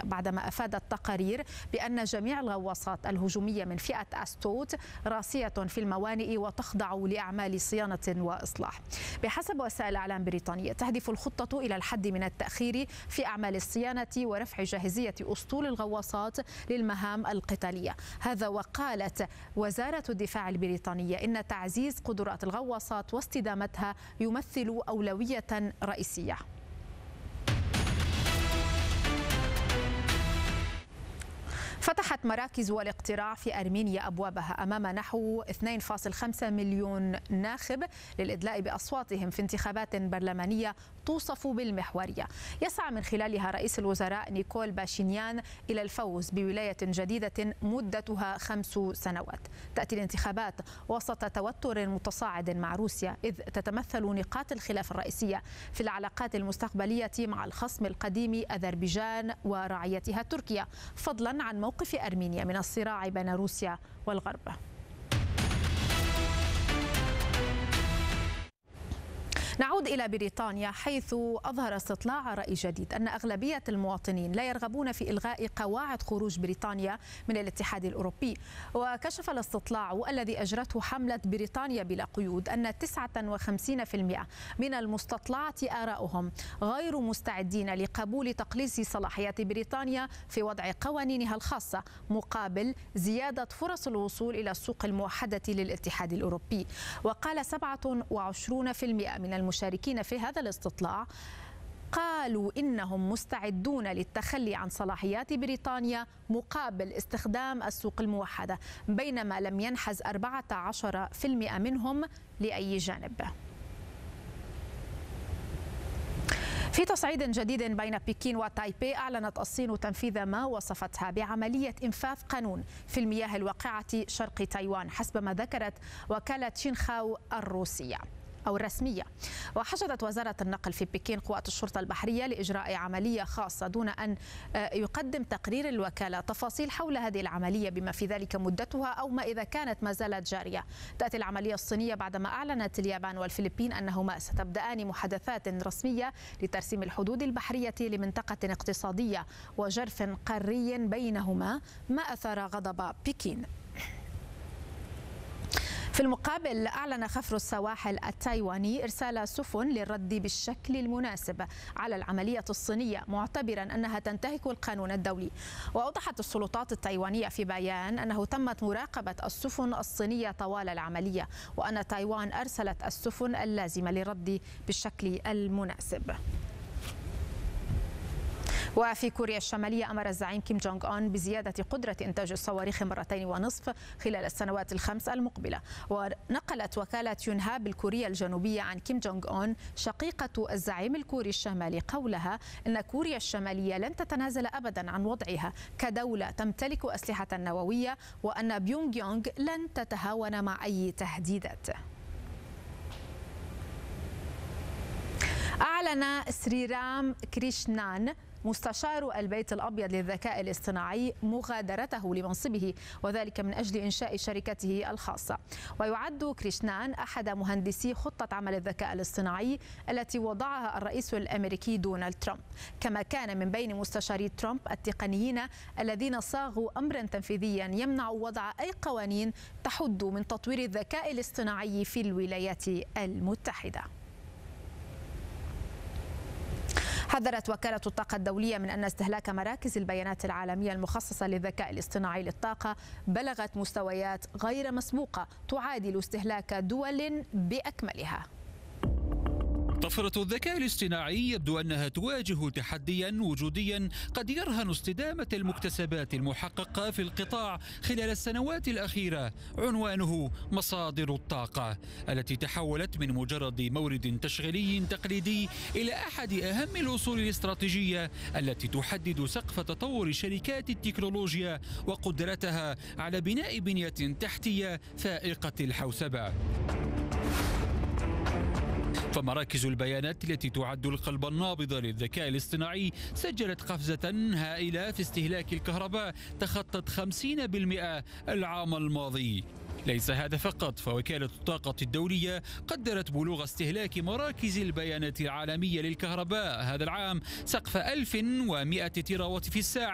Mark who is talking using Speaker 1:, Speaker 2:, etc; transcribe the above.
Speaker 1: بعدما أفادت تقارير بأن جميع الغواصات الهجومية من فئة أستوت راسية في الموانئ وتخضع لأعمال صيانة وإصلاح. بحسب وسائل إعلام بريطانية تهدف الخطة إلى الحد من التأخير في أعمال الصيانة ورفع جاهزية أسطول الغواصات للمهام القتالية. هذا وقالت وزارة الدفاع البريطانية إن تعزيز قدرات الغواصات واستدامتها يمثل أولوية رئيسية. فتحت مراكز الاقتراع في أرمينيا أبوابها أمام نحو 2.5 مليون ناخب للإدلاء بأصواتهم في انتخابات برلمانية توصف بالمحورية يسعى من خلالها رئيس الوزراء نيكول باشينيان إلى الفوز بولاية جديدة مدتها 5 سنوات. تأتي الانتخابات وسط توتر متصاعد مع روسيا، إذ تتمثل نقاط الخلاف الرئيسية في العلاقات المستقبلية مع الخصم القديم أذربيجان ورعيتها تركيا، فضلا عن موقف أرمينيا من الصراع بين روسيا والغرب. نعود إلى بريطانيا، حيث أظهر استطلاع رأي جديد أن أغلبية المواطنين لا يرغبون في إلغاء قواعد خروج بريطانيا من الاتحاد الأوروبي. وكشف الاستطلاع الذي أجرته حملة بريطانيا بلا قيود أن 59% من المستطلعة آراؤهم غير مستعدين لقبول تقليص صلاحيات بريطانيا في وضع قوانينها الخاصة مقابل زيادة فرص الوصول إلى السوق الموحدة للاتحاد الأوروبي. وقال 27% من المشاركين في هذا الاستطلاع قالوا إنهم مستعدون للتخلي عن صلاحيات بريطانيا مقابل استخدام السوق الموحدة، بينما لم ينحز 14% منهم لأي جانب. في تصعيد جديد بين بكين وتايبي، أعلنت الصين تنفيذ ما وصفتها بعملية إنفاذ قانون في المياه الواقعة شرق تايوان، حسب ما ذكرت وكالة شينخاو الروسية أو الرسمية. وحشدت وزارة النقل في بكين قوات الشرطة البحرية لإجراء عملية خاصة دون أن يقدم تقرير الوكالة تفاصيل حول هذه العملية بما في ذلك مدتها أو ما إذا كانت ما زالت جارية. تأتي العملية الصينية بعدما أعلنت اليابان والفلبين أنهما ستبدأان محادثات رسمية لترسيم الحدود البحرية لمنطقة اقتصادية وجرف قاري بينهما، ما أثار غضب بكين. في المقابل أعلن خفر السواحل التايواني إرسال سفن للرد بالشكل المناسب على العملية الصينية، معتبرا أنها تنتهك القانون الدولي. وأوضحت السلطات التايوانية في بيان أنه تمت مراقبة السفن الصينية طوال العملية، وأن تايوان أرسلت السفن اللازمة للرد بالشكل المناسب. وفي كوريا الشمالية أمر الزعيم كيم جونغ أون بزيادة قدرة إنتاج الصواريخ 2.5 خلال السنوات ال5 المقبلة. ونقلت وكالة يونهاب الكورية الجنوبية عن كيم جونغ أون شقيقة الزعيم الكوري الشمالي قولها إن كوريا الشمالية لن تتنازل أبدا عن وضعها كدولة تمتلك أسلحة نووية، وأن بيونغ يونغ لن تتهاون مع أي تهديدات. أعلن سريرام كريشنان مستشار البيت الأبيض للذكاء الاصطناعي مغادرته لمنصبه، وذلك من أجل إنشاء شركته الخاصة. ويعد كريشنان أحد مهندسي خطة عمل الذكاء الاصطناعي التي وضعها الرئيس الأمريكي دونالد ترامب، كما كان من بين مستشاري ترامب التقنيين الذين صاغوا أمرا تنفيذيا يمنع وضع أي قوانين تحد من تطوير الذكاء الاصطناعي في الولايات المتحدة. حذرت وكالة الطاقة الدولية من أن استهلاك مراكز البيانات العالمية المخصصة للذكاء الاصطناعي للطاقة بلغت مستويات غير مسبوقة تعادل استهلاك دول بأكملها.
Speaker 2: طفرة الذكاء الاصطناعي يبدو أنها تواجه تحديا وجوديا قد يرهن استدامة المكتسبات المحققة في القطاع خلال السنوات الأخيرة، عنوانه مصادر الطاقة التي تحولت من مجرد مورد تشغيلي تقليدي إلى أحد أهم الأصول الاستراتيجية التي تحدد سقف تطور شركات التكنولوجيا وقدرتها على بناء بنية تحتية فائقة الحوسبة. فمراكز البيانات التي تعد القلب النابض للذكاء الاصطناعي سجلت قفزة هائلة في استهلاك الكهرباء تخطت 50% العام الماضي. ليس هذا فقط، فوكالة الطاقة الدولية قدرت بلوغ استهلاك مراكز البيانات العالمية للكهرباء هذا العام سقف 1100 تيراوات في الساعة